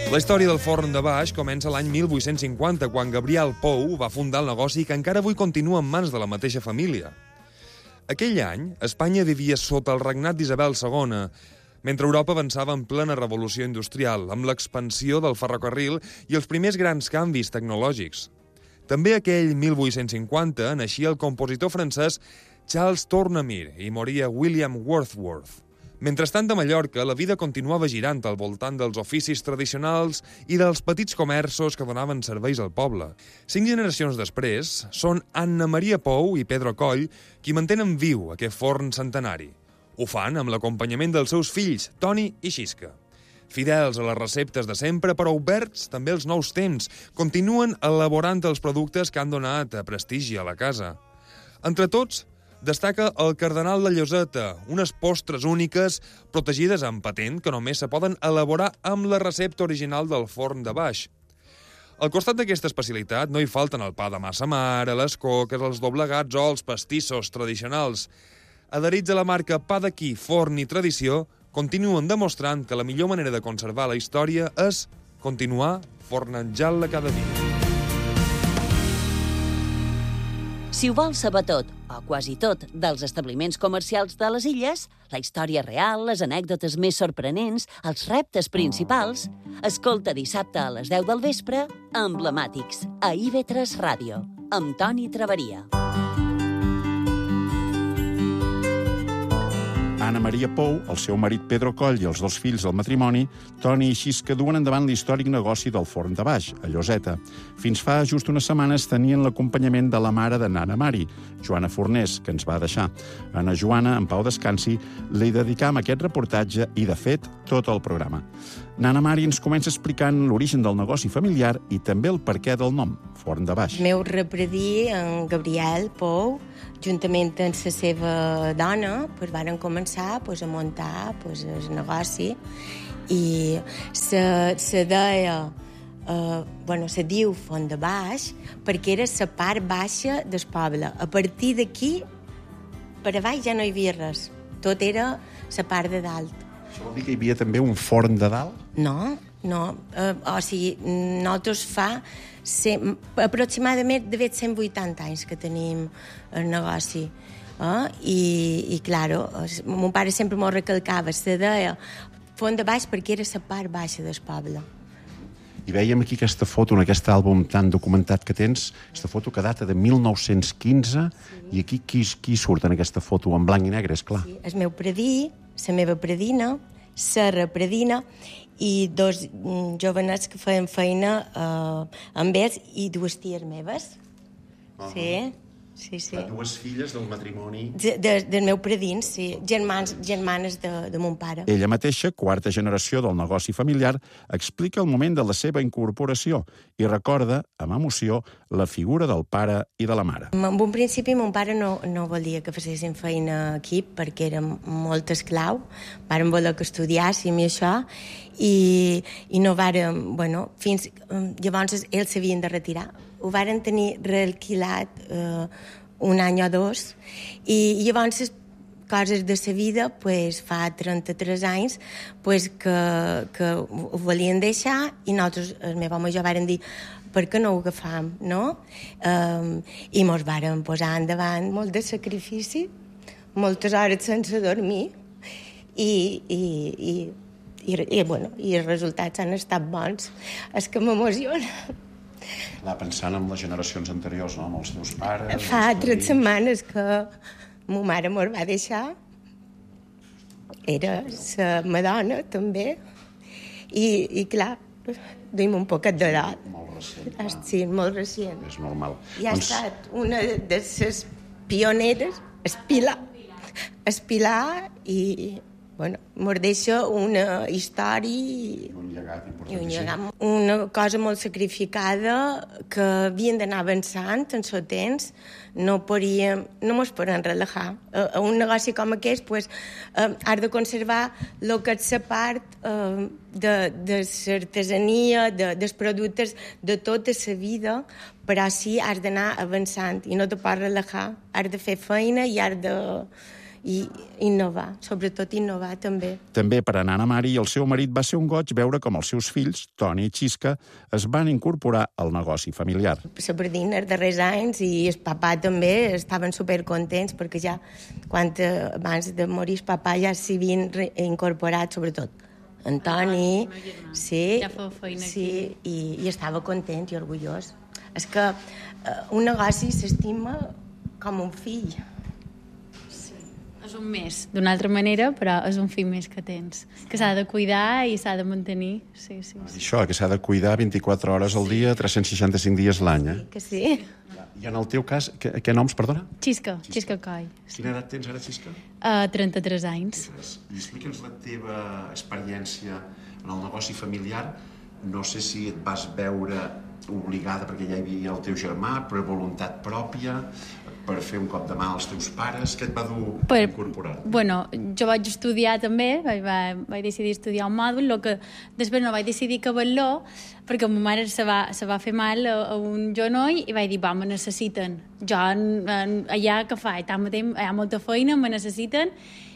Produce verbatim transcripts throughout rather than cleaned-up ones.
La història del forn de Baix comença l'any mil vuit-cents cinquanta, quan Gabriel Pou va fundar el negoci que encara avui continua en mans de la mateixa família. Aquell any, Espanya vivia sota el regnat d'Isabel segona, mentre Europa avançava en plena revolució industrial, amb l'expansió del ferrocarril i els primers grans canvis tecnològics. També aquell mil vuit-cents cinquanta naixia el compositor francès Charles Tournemire i moria William Wordsworth. Mentrestant, a Mallorca, la vida continuava girant al voltant dels oficis tradicionals i dels petits comerços que donaven serveis al poble. Cinc generacions després, són Anna Maria Pou i Pedro Coll qui mantenen viu aquest forn centenari. Ho fan amb l'acompanyament dels seus fills, Toni i Xisca. Fidels a les receptes de sempre, però oberts també als nous temps, continuen elaborant els productes que han donat prestigi a la casa. Entre tots, destaca el Cardenal de Lloseta, unes postres úniques protegides amb patent que només se poden elaborar amb la recepta original del forn de Baix. Al costat d'aquesta especialitat no hi falten el pa de massa mare, les coques, els doblegats o els pastissos tradicionals. Adherits a la marca Pa d'aquí, Forn i Tradició, continuen demostrant que la millor manera de conservar la història és continuar fornejant-la cada dia. Si ho vols saber tot, o quasi tot, dels establiments comercials de les illes, la història real, les anècdotes més sorprenents, els reptes principals, escolta dissabte a les deu del vespre Emblemàtics, a I V tres Ràdio, amb Toni Traveria. Anna Maria Pou, el seu marit Pedro Coll i els dos fills del matrimoni, Toni i Xisca, duen endavant l'històric negoci del forn de Baix, a Lloseta. Fins fa just unes setmanes tenien l'acompanyament de la mare de Nana Mari, Joana Fornés, que ens va deixar. A Ana Joana, en pau descansi, li dedicam aquest reportatge i, de fet, tot el programa. Nana Mari ens comença explicant l'origen del negoci familiar i també el perquè del nom, Forn de Baix. El meu repredí, en Gabriel Pou, juntament amb la seva dona, pues, van començar pues, a muntar pues, el negoci i se, se deia, uh, bueno, se diu Forn de Baix perquè era la part baixa del poble. A partir d'aquí, per a baix ja no hi havia res. Tot era la part de dalt. Això vol dir que hi havia també un forn de dalt? No, no. Uh, o sigui, nosaltres fa cent, aproximadament de cent vuitanta anys que tenim el negoci. Eh? I, i claro, mon pare sempre m'ho recalcava, se deia Forn de Baix perquè era la part baixa del poble. I veiem aquí aquesta foto, en aquest àlbum tan documentat que tens, aquesta foto que data de mil nou-cents quinze, sí. I aquí qui, qui surt en aquesta foto? En blanc i negre, esclar. Sí, el meu predí, la meva predina, la repredina i dos jovenets que feien feina eh, amb ells i dues ties meves. Uh-huh. Sí, sí, sí. Dues filles del matrimoni... De, de, del meu predins, sí. Germans, germanes de, de mon pare. Ella mateixa, quarta generació del negoci familiar, explica el moment de la seva incorporació i recorda, amb emoció, la figura del pare i de la mare. En un principi, mon pare no, no volia que fessin feina aquí perquè era molt esclau. Vàrem voler que estudiàssim i això, i, i no vàrem... Bueno, fins... Llavors, ells s'havien de retirar. Ho varen tenir realquilat eh, un any o dos, i llavors coses de sa vida, pues, fa trenta-tres anys, pues, que, que ho volien deixar, i nosaltres, el meu home i jo, vàrem dir per què no ho agafam, no? Um, I mos vàrem posar endavant molt de sacrifici, moltes hores sense dormir, i, i, i, i, i, bueno, i els resultats han estat bons. És que m'emociona. Clar, pensant en les generacions anteriors, no? Amb els teus pares... Fa tres setmanes que ma mare mos va deixar. Era la madona, també. I, i clar, duim un poquet de dot. Molt recent, clar. Sí, molt recent. És normal. I ha doncs... estat una de les pioneres, Espilar, Espilar i... Bueno, mos deixa una història i un llegat important. I un llegat, una cosa molt sacrificada que havien d'anar avançant en el temps. No podíem, no mos podem relajar. A, a un negoci com aquest, pues, eh, has de conservar el que és la part eh, de, de l'artesania, de, dels productes de tota la vida, però sí has d'anar avançant i no te pots relajar. Has de fer feina i has de... i innovar, sobretot innovar també. També per a Nana Mari i el seu marit va ser un goig veure com els seus fills, Toni i Xisca, es van incorporar al negoci familiar. La Bardina els darrers anys i el papà també estaven supercontents perquè ja, quan abans de morir el papà ja s'hi havien incorporat, sobretot Antoni, sí, sí, i, i estava content i orgullós. És que eh, un negoci s'estima com un fill. Sí, és un més, d'una altra manera, però és un fill més que tens, que s'ha de cuidar i s'ha de mantenir. Sí, sí, sí. Això, que s'ha de cuidar vint-i-quatre hores al dia, tres cents seixanta-cinc dies l'any, eh? Sí, que sí. I en el teu cas, què, què noms, perdona? Xisca, Xisca Coll. Quina edat tens ara, Xisca? Uh, trenta-tres anys. I explica'ns la teva experiència en el negoci familiar. No sé si et vas veure obligada perquè ja hi havia el teu germà, per voluntat pròpia, per fer un cop de mà als teus pares. Què et va dur per, a incorporar? Bueno, jo vaig estudiar també, vaig, vaig decidir estudiar un mòdul, el que després no vaig decidir acabar-lo, perquè ma mare se va, se va fer mal a, a un genoll i vaig dir, va, me necessiten. Jo, en, en, allà què faig? Tanmateix, hi ha molta feina, me necessiten,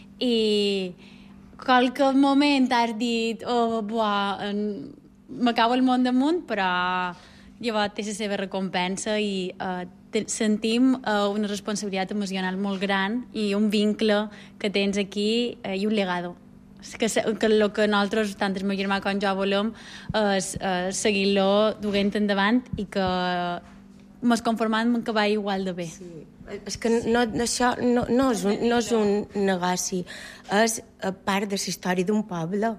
i qualque moment has dit, oh, buah, m'acabo el món damunt, però llavors té la seva recompensa i eh, sentim uh, una responsabilitat emocional molt gran i un vincle que tens aquí uh, i un legado. Que, que el que nosaltres, tant el meu germà com jo, volem és uh, seguir-lo duent endavant i que mos conformant amb que va igual de bé. Sí. És que no, això no, no, és un, no és un negoci, és part de la història d'un poble.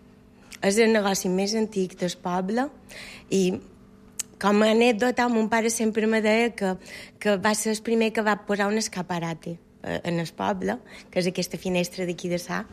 És el negoci més antic del poble i com a anècdota, mon pare sempre me deia que, que va ser el primer que va posar un escaparate en el poble, que és aquesta finestra d'aquí de Sà,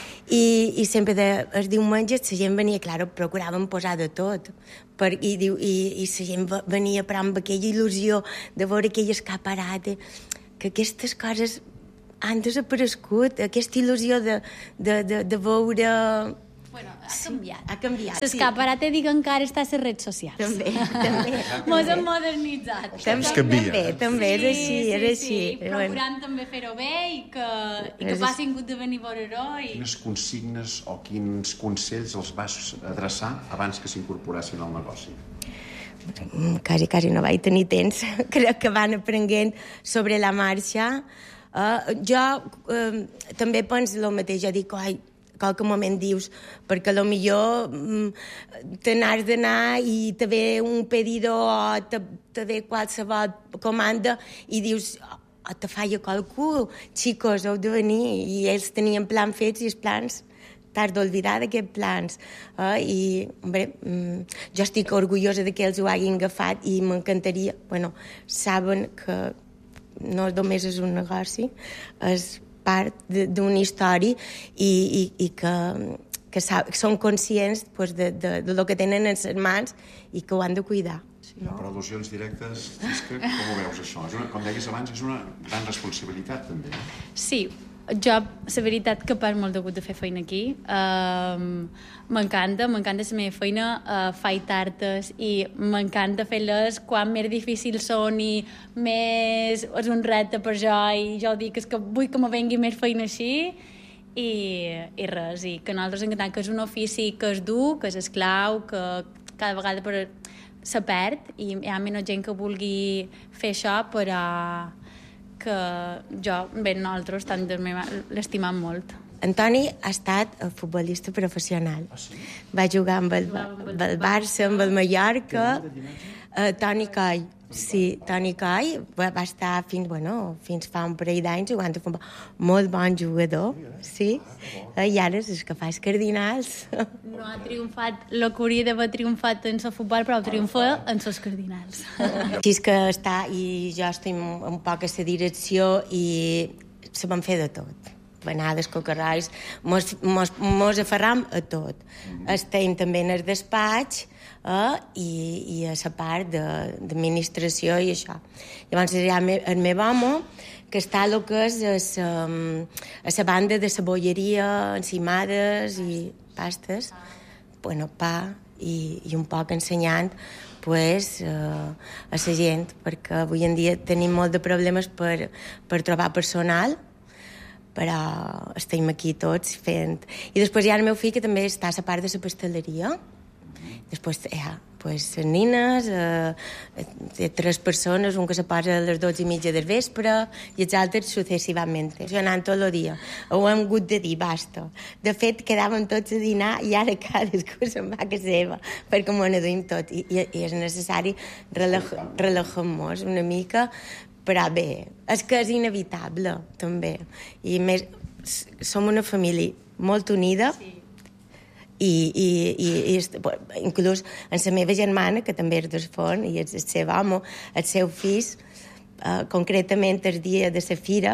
i, i sempre de, els diumenges la gent venia, clar, procuràvem posar de tot, per, i, i, i la gent venia però amb aquella il·lusió de veure aquell escaparate, que aquestes coses han desaparegut, aquesta il·lusió de, de, de, de veure... Bueno, ha canviat. Ha canviat, l'escaparate, sí. Dic, encara està a les redes socials. També, també. Mos hem modernitzat. També, també, també, és així, és així. Sí, sí, procurant també fer-ho bé i que, i que passin de venir a veure-ho. I... Quines consignes o quins consells els vas adreçar abans que s'incorporassin al negoci? Quasi, quasi no vaig tenir temps. Crec que van aprenent sobre la marxa. Uh, jo uh, també penso el mateix. Jo dic, oi, qualque moment dius, perquè potser mm, te n'has d'anar i te ve un pedido o te, te ve qualsevol comanda i dius, oh, te falla qualcú, xicos, heu de venir, i ells tenien plans fets i els plans t'has d'oblidar d'aquests plans. Eh? I, hombre, mm, jo estic orgullosa de que ells ho hagin agafat i m'encantaria, bueno, saben que no només és un negoci, és part d'una història i, i, i que, que, sap, que són conscients pues, de, de, de lo que tenen en les mans i que ho han de cuidar. Sí, no? Per al·lusions directes, Xisca, com ho veus això? És una, com deies abans, és una gran responsabilitat també. Sí, jo, la veritat que part molt de gust de fer feina aquí. Uh, m'encanta, m'encanta la meva feina, uh, faig tartes i m'encanta fer-les quan més difícils són i més és un repte per jo i jo dic és que vull que me vengui més feina així i, i res, i que nosaltres encantem que és un ofici que és dur, que és esclau, que cada vegada per, se perd i hi ha menys gent que vulgui fer això, però que jo, bé, nosaltres tant l'estimam molt. Antoni ha estat futbolista professional. Ah, sí? Va jugar amb el, amb el Barça, amb el Mallorca. Uh, Toni Coll. Sí, Toni Coll va, va estar fins, bueno, fins fa un parell d'anys jugant a futbol. Molt bon jugador, sí. Uh, I ara és que fa els Cardinals. No ha triomfat el que hauria d'haver triomfat en el futbol, però triomfa en els Cardinals. Així és que està, i jo estic un poc a la direcció i se van fer de tot. Panades, cocarrols, mos, mos, mos aferram a tot. Mm-hmm. Estem també en el despatx eh, i, i a la part d'administració i això. Llavors hi ha el meu home, que està el que és a la banda de cebolleria, encimades i pastes, bueno, pa i, i un poc ensenyant pues, eh, a la gent, perquè avui en dia tenim molt de problemes per, per trobar personal, però estem aquí tots fent... I després hi ha el meu fill, que també està a la part de la pasteleria. Després hi ha pues, les nines, eh, té tres persones, un que se posa a les dotze i mitja del vespre i els altres successivament. Jo anant tot el dia. Ho hem hagut de dir, basta. De fet, quedàvem tots a dinar i ara cadascú se'n va a casa seva, perquè m'ho aduïm tot. I, i, i és necessari relaxar-nos una mica, però bé, és que és inevitable, també. I més, som una família molt unida, sí. I, i, i, i inclús en la meva germana, que també és del forn, i és el seu home, el seu fill, eh, concretament el dia de la fira,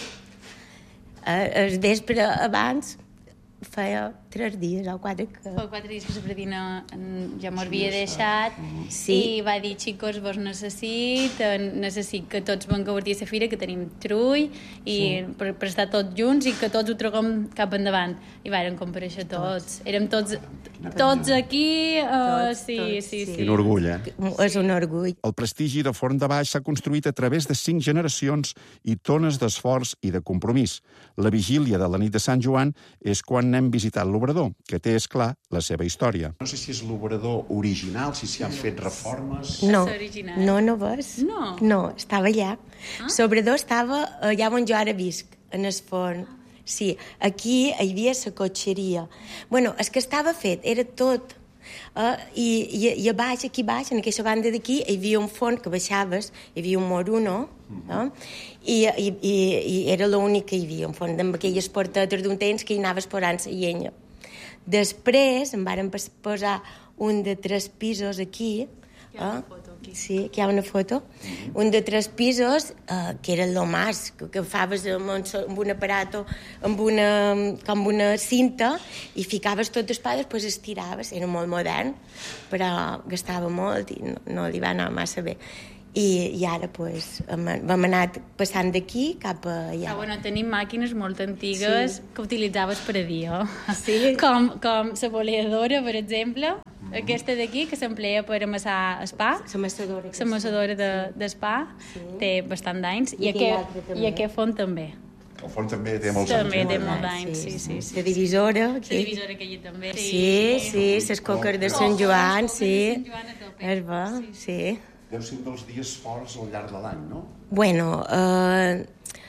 eh, el vespre abans, feia tres dies o quatre que... Fa quatre dies que la Fredina ja m'ho havia deixat, sí. I va dir, xicos, vos necessiten, necessit que tots vam gaudir a la fira, que tenim trull, i sí. per, per estar tots junts i que tots ho traguem cap endavant. I vàrem compareixer tots. tots. Érem tots, tots aquí, uh, tots, sí, tots, sí, sí. Quin orgull, eh? És un orgull. El prestigi de Forn de Baix s'ha construït a través de cinc generacions i tones d'esforç i de compromís. La vigília de la nit de Sant Joan és quan n'hem visitat l'obrador, que té, és clar, la seva història. No sé si és l'obrador original, si s'hi han fet reformes... No, no, no ves? No. No, estava allà. Ah? L'obrador estava allà on jo ara visc, en el forn. Sí, aquí hi havia la cotxeria. Bueno, és que estava fet, era tot... Uh, i, i, i a baix, aquí baix, en aquesta banda d'aquí, hi havia un forn que baixaves, hi havia un moruno, uh, i, i, i, i era l'únic que hi havia, un forn amb aquelles portetes d'un temps que hi anaves posant la llenya. Després em varen posar un de tres pisos aquí, hi ha una foto aquí. Sí, que hi ha una foto. Un de tres pisos, eh, que era el mas, que, que faves amb un, amb un aparato, amb una, com una cinta, i ficaves tot d'espai, després estiraves. Era molt modern, però gastava molt i no, no li va anar massa bé. I, i ara pues, hem, hem anat passant d'aquí cap a allà. Ah, bueno, tenim màquines molt antigues, sí, que utilitzaves per a dia. Sí. Com, com la boleadora, per exemple. Aquesta d'aquí, que s'emplea per amassar el pa. L'amassadora. L'amassadora de, d'espa, sí, té bastant d'anys. I, I, aquest, I aquest forn també. El forn també té molts anys. També té molts d'anys, sí, sí, sí. La divisora. La divisora que hi ha també. Sí, sí, les coques de Sant Joan, sí. És bo, sí. Deu ser un dels dies forts al llarg de l'any, no? Bueno, eh,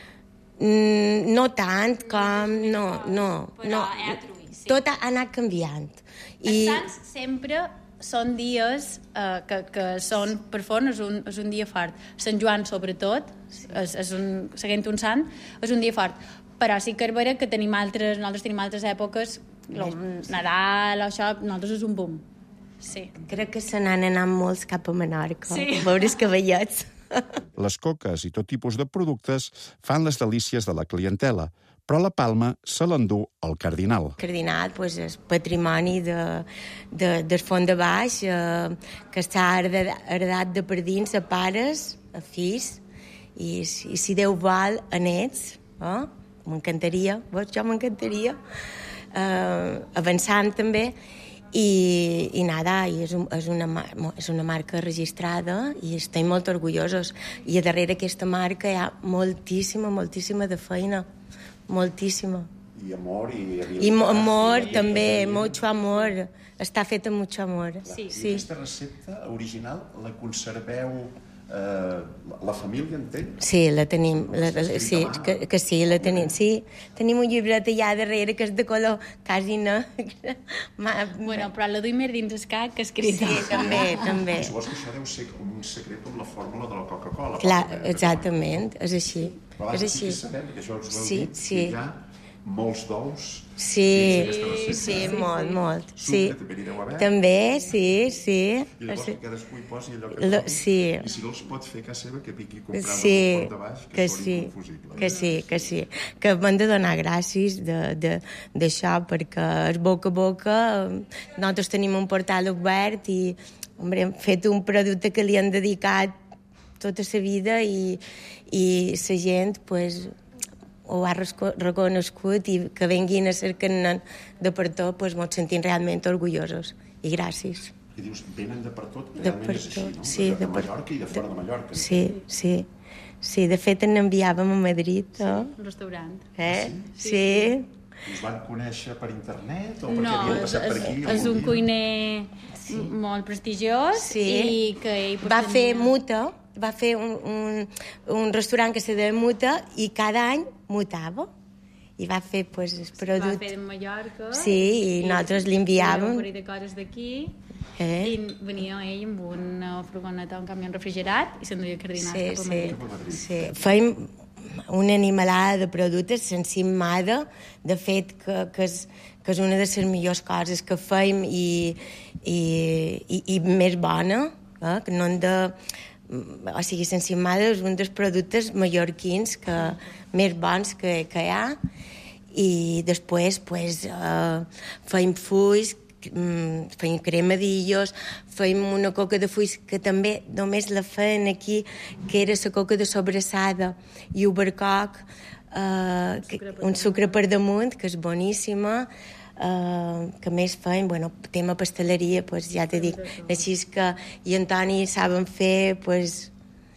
no tant com... No, no. Però hi ha trull, sí. Tot ha anat canviant. Els Sants sempre són dies eh, que, que són, per forn, és un, és un dia fort. Sant Joan, sobretot, és, és un, seguint un sant, és un dia fort. Però sí que és vera que tenim altres, nosaltres tenim altres èpoques, el Nadal o això, nosaltres és un boom. Sí. Crec que se n'han anat molts cap a Menorca, sí, a veure els cavallets. Les coques i tot tipus de productes fan les delícies de la clientela, però la palma se l'endú el Cardinal. El Cardinal pues, és patrimoni de, de, del Forn de Baix, eh, que està heredat de per dins a pares, a fills, i, i si Déu vol, a nets. Eh? M'encantaria, veus, jo m'encantaria. Eh, avançant també. I, i nada, i és, un, és, una, és una marca registrada i estem molt orgullosos. I a darrere aquesta marca hi ha moltíssima, moltíssima de feina. Moltíssima. I amor i... I amor, i també, mucho amor. Està fet amb mucho amor. Sí. I aquesta recepta original la conserveu... Uh, la família, entenc? Sí, la tenim. La, la, sí, que, que sí, la tenim. Sí, tenim un llibret allà darrere que és de color quasi negre. Bueno, però la duim més dins el cap que escrita. Sí, també, també. Suposo que això deu ser un secret amb la fórmula de la Coca-Cola. Clar, exactament, és així. Però és així. Sí que sabem, que això us ho heu sí, dit, sí. que hi ha molts d'ous. Sí, sí, sí, molt, molt. Sí. Sucre també n'hi deu haver. També, sí, sí. I llavors que cadascú hi posi allò que Lo, trobi. sí. I si no els pot fer a casa seva, que piqui comprant sí, el Forn de Baix, que, que són sí, inconfusibles. que sí, que sí. Que m'han de donar gràcies d'això, perquè és boca a boca. Nosaltres tenim un portal obert i hombre, hem fet un producte que li han dedicat tota la vida i, i la gent, pues, ho ha reconegut i que venguin a cercar de per tot, doncs ens sentim realment orgullosos. I gràcies. I dius, venen de per tot, de realment per és així, tot, no? sí, de, de de per- Mallorca i de fora de Mallorca. Sí, sí. Sí, de fet n'enviàvem a Madrid, no? Un restaurant. Eh? Sí. Sí. Us van conèixer per internet o perquè No, havien és, passat per és, aquí? és algun un dia? cuiner sí. molt prestigiós Sí. i que ell... Va fer muta, va fer un, un, un restaurant que se deia Muta i cada any mutava. I va fer, pues, el Va producte... fer de Mallorca. Sí, i nosaltres li enviàvem. Un parell de coses d'aquí. Eh? I venia ell amb una furgoneta, un camió refrigerat i s'enduia cardinals Sí, cap a sí, Madrid. sí. Fèiem una animalada de productes s'encimada, de fet, que, que, és, que és una de les millors coses que fèiem i, i, i, i més bona, eh? Que no hem de... O sigui, s'encimada és un dels productes mallorquins que, més bons que, que hi ha, i després pues, eh, fèiem fulls, feim cremadillos, feim una coca de fulls que també només la feien aquí, que era la coca de sobrassada i ubercoc, eh, que, un sucre per damunt, que és boníssima, eh, que més feim, bueno, tema pasteleria, pues, ja t'he dit, així que i Antoni saben fer, pues,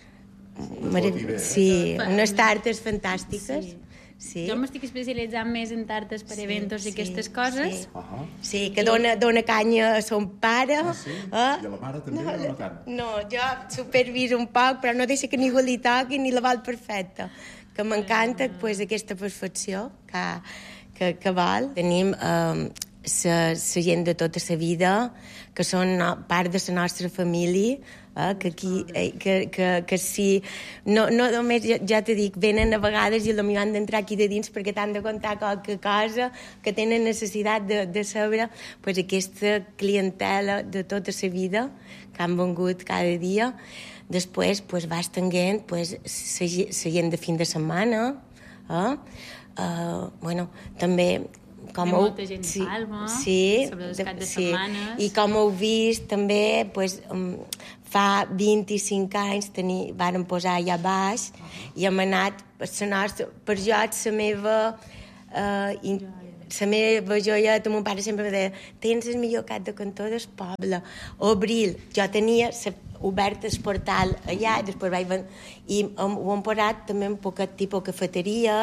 marav- sí, unes tartes fantàstiques. Sí. Sí. Jo m'estic especialitzant més en tartes per Sí, eventos sí, i aquestes coses. sí. Uh -huh. Sí, que dona, dona canya a son pare. Ah, sí? Eh? I a la mare també no, o no tant? No, jo superviso un poc, però no deixa que ningú li toqui ni la vol perfecta. Que m'encanta pues, aquesta perfecció que, que, que val. Tenim eh, la gent de tota la vida, que són part de la nostra família, eh, que, aquí, eh, que, que, que si... No, no només, ja, ja t'he dit, venen a vegades i potser han d'entrar aquí de dins perquè t'han de contar qualque cosa, que tenen necessitat de, de saber, pues, aquesta clientela de tota la vida que han vengut cada dia. Després pues, va estenguent pues, la gent de fin de setmana, eh? Uh, bueno, també com Ve heu, molta gent sí, Palma, sí, sobre els de- caps de sí. setmanes. I com heu vist també pues, um, fa vint-i-cinc anys teni, vàrem posar allà baix i hem anat la nostra, per jo la meva uh, in, la meva joieta, mon pare sempre em deia tens el millor cap de cantó del poble. Abril, jo tenia sa, obert el portal allà i després vaig ven... i hem, ho hem posat també un poquet tipus cafeteria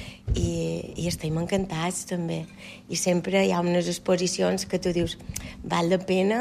i, i estem encantats també, i sempre hi ha unes exposicions que tu dius val la pena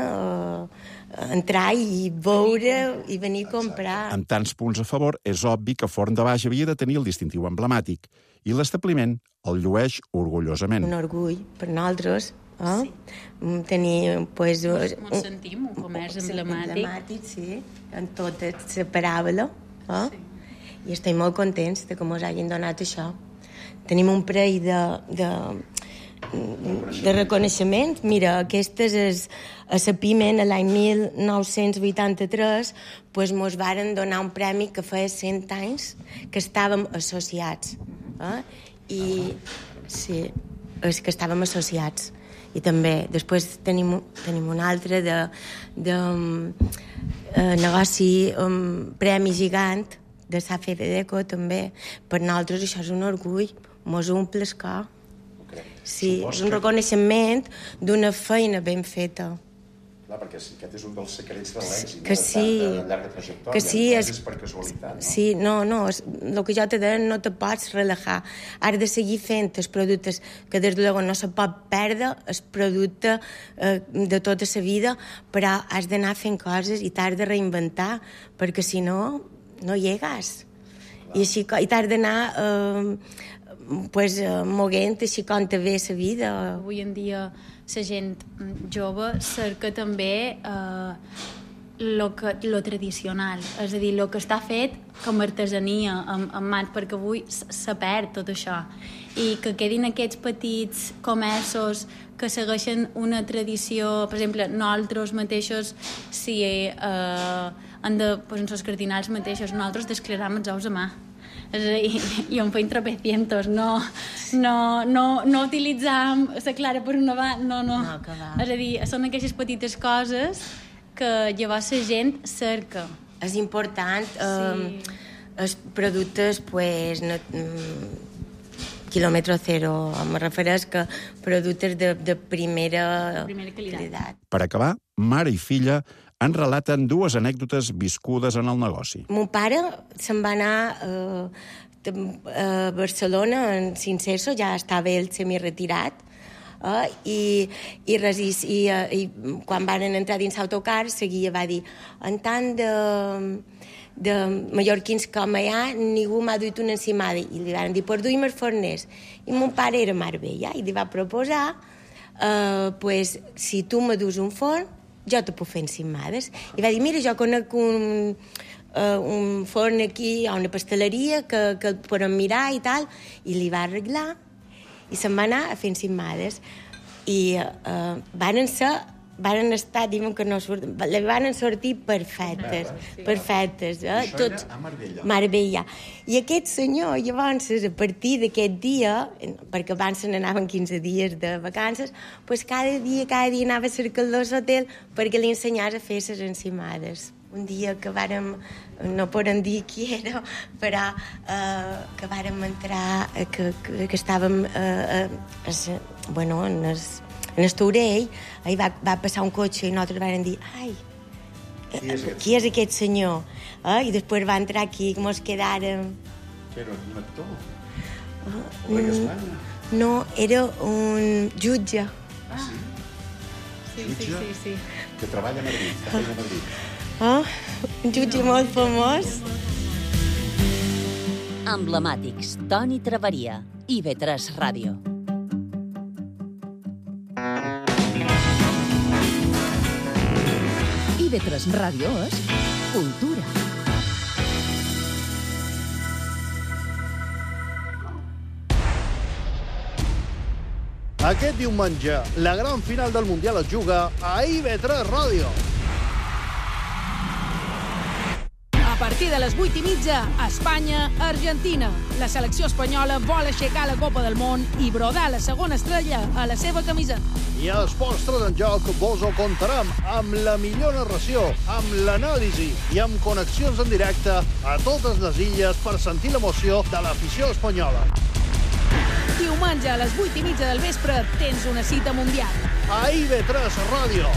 uh, entrar i veure i venir a comprar. Amb tants punts a favor, és obvi que Forn de Baix havia de tenir el distintiu emblemàtic i l'establiment el llueix orgullosament. Un orgull per nosaltres, eh? Sí. Tenir, pues, Ens un, sentim un comerç emblemàtic. emblemàtic, sí, en tot la paràbola, eh? Sí. I estem molt contents de que ens hagin donat això. Tenim un parell de, de, de reconeixement. Mira, aquestes és a la Pimen, l'any mil nou-cents vuitanta-tres, pues, mos varen donar un premi que feia cent anys que estàvem associats. Eh? I sí, és que estàvem associats. I també, després tenim, tenim un altre de, de um, uh, negoci, um, premi gigant de Sa Fedeco, també. Per nosaltres això és un orgull, mos omple el cor. Sí, és un reconeixement d'una feina ben feta. Clar, perquè aquest és un dels secrets de l'èxit, Que sí, de llarga trajectòria. que sí, és, és- és per casualitat, no? Sí, no, no, és, el que jo te deia, no te pots relajar. Has de seguir fent els productes que des de luego no se pot perdre, el producte eh, de tota la vida, però has d'anar fent coses i t'has de reinventar, perquè si no, no llegues. I, així, co- i t'has d'anar eh, pues, eh, moguent així com te ve la vida. Avui en dia la gent jove cerca també eh, lo, que, lo tradicional, és a dir, lo que està fet com a artesania, amb, amb mans, perquè avui s- se perd tot això. I que quedin aquests petits comerços que segueixen una tradició, per exemple, nosaltres mateixos, si eh, han de posar els cardinals mateixos, nosaltres desclaram els ous a mà. És a dir, i on feim tropecientos, no, no, no, no utilitzam la clara per una banda, no, no. No, que va. És a dir, són aquestes petites coses que llavors la gent cerca. És important. Eh, Sí. els productes, pues, no, mm, quilòmetre zero. Me refereix que productes de, de primera, De primera qualitat. qualitat. Per acabar, mare i filla en relaten dues anècdotes viscudes en el negoci. Mon pare se'n va anar eh, a Barcelona en Cinceso, ja estava ell semiretirat, eh, i, i, res, i, i, i quan van entrar dins l'autocar seguia, va dir, en tant de, de mallorquins com hi ha, ningú m'ha duit una encimada. I li van dir, pues duim els forners. I mon pare era Marbella, i li va proposar, eh, pues, si tu me dus un forn, jo te puc fer encimades. I va dir, mira, jo conec un, uh, un forn aquí, a una pasteleria, que, que el podem mirar i tal, i li va arreglar, i se'n va anar a fer encimades. I uh, van ser, van estar, diuen que no surt, li van sortir perfectes, perfectes. Eh? Això Tots, era a Marbella. Marbella. I aquest senyor, llavors, a partir d'aquest dia, perquè abans se n'anaven quinze dies de vacances, pues cada dia, cada dia anava a cercar el hotel perquè li ensenyés a fer les encimades. Un dia que vàrem, no podem dir qui era, però eh, que vàrem entrar, eh, que, que, que estàvem eh, eh, es, bueno, en el, en el Taurell, ahí va, va passar un cotxe i nosaltres vam dir, ai, Qui és aquest? qui és aquest senyor? Eh? I després va entrar aquí, que mos quedàrem... Que era un actor? Uh, mm, no, era un jutge. Ah, sí? Sí, sí, Jutge? sí, sí. Que treballa a Madrid, que feia a Madrid. Oh, un jutge molt famós. Emblemàtics, Toni Traveria, I V tres Ràdio. I V tres Ràdio és cultura. Aquest diumenge, la gran final del Mundial es juga a I V tres Ràdio. A partir de les vuit i mitja, Espanya-Argentina. La selecció espanyola vol aixecar la Copa del Món i brodar la segona estrella a la seva camiseta. I a Esports tres en Joc vos ho contarem amb la millor narració, amb l'anàlisi i amb connexions en directe a totes les illes per sentir l'emoció de l'afició espanyola. Diumenge a les vuit i mitja del vespre tens una cita mundial. A I V tres Ràdio.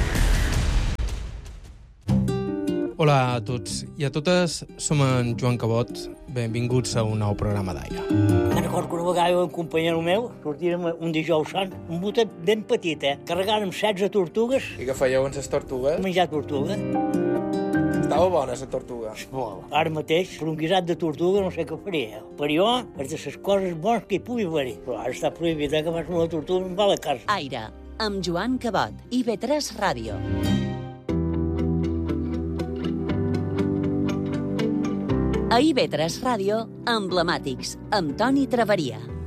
Hola a tots i a totes, som en Joan Cabot. Benvinguts a un nou programa d'Aire. Me'n recordo que una vegada un companyero meu sortirem un dijous sant, un botet ben petit, eh? Carregàrem setze tortugues, I què fèieu amb les tortugues? menjar tortuga. Estava bona, la tortuga. Molt. Ara mateix, per un guisat de tortuga no sé què faria. Per jo, és de les coses bones que hi pugui haver. Però ara està prohibit, eh, que fas una tortuga i em va a la casa. Aire, amb Joan Cabot, I V tres Ràdio. A I V tres Ràdio, Emblemàtics, amb Toni Traveria.